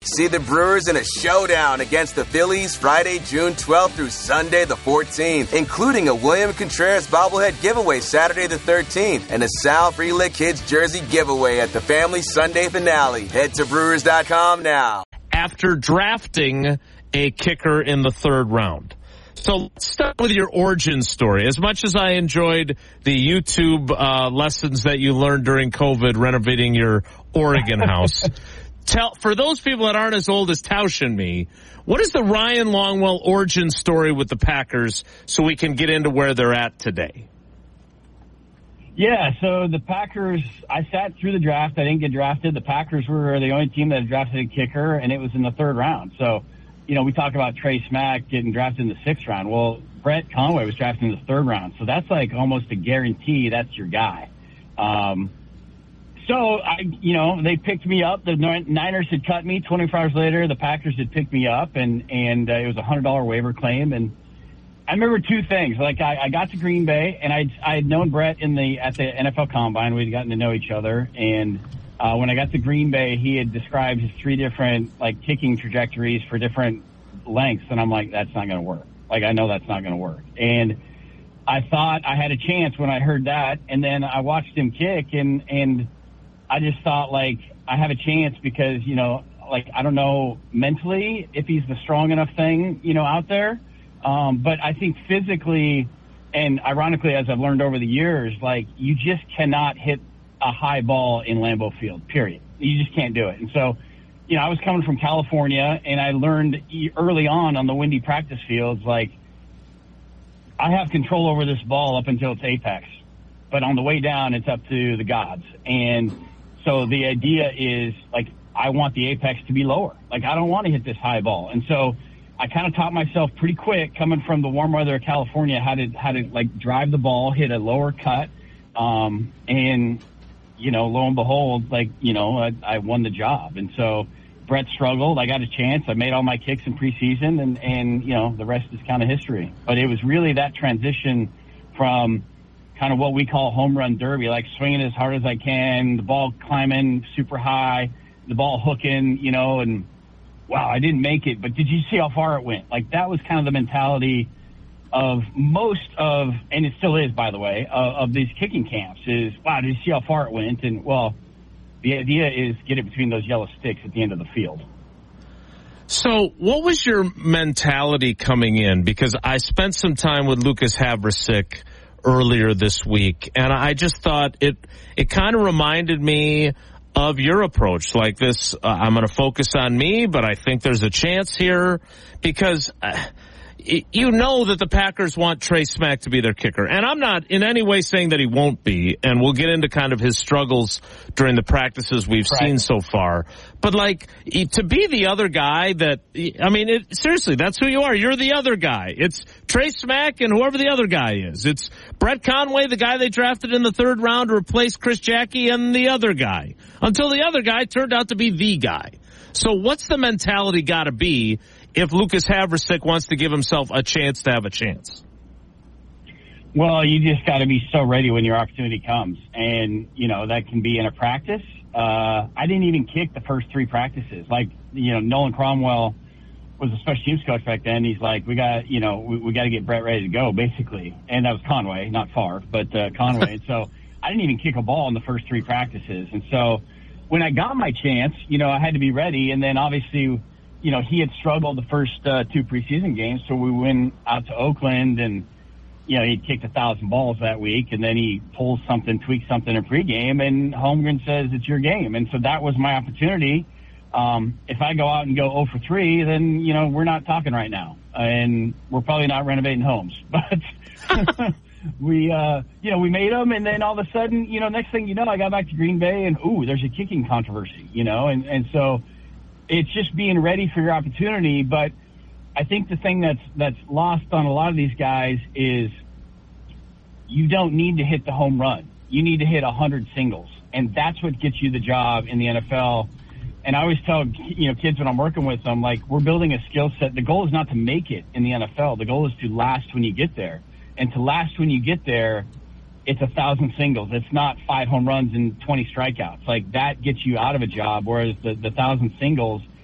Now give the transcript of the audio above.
See the Brewers in a showdown against the Phillies Friday, June 12th through Sunday the 14th, including a William Contreras bobblehead giveaway Saturday the 13th and a Sal Frelick Kids jersey giveaway at the Family Sunday finale. Head to Brewers.com now. After drafting a kicker in the third round. So let's start with your origin story. As much as I enjoyed the YouTube lessons that you learned during COVID renovating your Oregon house, for those people that aren't as old as Tausch and me, what is the Ryan Longwell origin story with the Packers so we can get into where they're at today? Yeah, so the Packers, I sat through the draft. I didn't get drafted. The Packers were the only team that had drafted a kicker, and it was in the third round. So, we talk about Trey Smack getting drafted in the sixth round. Well, Brett Conway was drafted in the third round. So that's like almost a guarantee that's your guy. So they picked me up. The Niners had cut me. 24 hours later, the Packers had picked me up, and it was a $100 waiver claim. And I remember two things. Like I got to Green Bay, and I had known Brett at the NFL Combine. We'd gotten to know each other, and when I got to Green Bay, he had described his three different kicking trajectories for different lengths, and I'm like, that's not going to work. I know that's not going to work. And I thought I had a chance when I heard that, and then I watched him kick, and I just thought I have a chance because I don't know mentally if he's the strong enough thing out there. But I think physically and ironically, as I've learned over the years, you just cannot hit a high ball in Lambeau Field, period. You just can't do it. And so, I was coming from California, and I learned early on the windy practice fields, I have control over this ball up until its apex. But on the way down, it's up to the gods. And so the idea is, I want the apex to be lower. I don't want to hit this high ball. And so I kind of taught myself pretty quick, coming from the warm weather of California, how to drive the ball, hit a lower cut. And, lo and behold, I won the job. And so Brett struggled. I got a chance. I made all my kicks in preseason, and the rest is kind of history. But it was really that transition from kind of what we call home run derby, swinging as hard as I can, the ball climbing super high, the ball hooking, and wow, I didn't make it, but did you see how far it went? That was kind of the mentality of most of, and it still is, by the way, of these kicking camps is, wow, did you see how far it went? And, well, the idea is get it between those yellow sticks at the end of the field. So what was your mentality coming in? Because I spent some time with Lucas Havrisik earlier this week, and I just thought it kind of reminded me of your approach, like this. I'm going to focus on me, but I think there's a chance here because that the Packers want Trey Smack to be their kicker. And I'm not in any way saying that he won't be, and we'll get into kind of his struggles during the practices we've seen so far. But to be the other guy seriously, that's who you are. You're the other guy. It's Trey Smack and whoever the other guy is. It's Brett Conway, the guy they drafted in the third round to replace Chris Jackie, and the other guy. Until the other guy turned out to be the guy. So what's the mentality got to be if Lucas Havrisik wants to give himself a chance to have a chance? Well, you just got to be so ready when your opportunity comes. And, that can be in a practice. I didn't even kick the first three practices. Nolan Cromwell was a special teams coach back then. He's like, we got to get Brett ready to go, basically. And that was Conway, not Favre, but Conway. And so I didn't even kick a ball in the first three practices. And so when I got my chance, I had to be ready. And then obviously, he had struggled the first two preseason games. So we went out to Oakland, and, he'd kicked 1,000 balls that week. And then he pulls something, tweaks something in pregame, and Holmgren says, it's your game. And so that was my opportunity. If I go out and go 0 for 3, then, we're not talking right now. And we're probably not renovating homes. But we made them, and then all of a sudden, next thing you know, I got back to Green Bay, and, there's a kicking controversy, and so it's just being ready for your opportunity. But I think the thing that's lost on a lot of these guys is you don't need to hit the home run. You need to hit 100 singles, and that's what gets you the job in the NFL. And I always tell, kids when I'm working with them, we're building a skill set. The goal is not to make it in the NFL. The goal is to last when you get there. And to last when you get there, it's 1,000 singles. It's not 5 home runs and 20 strikeouts. That gets you out of a job, whereas the 1,000 singles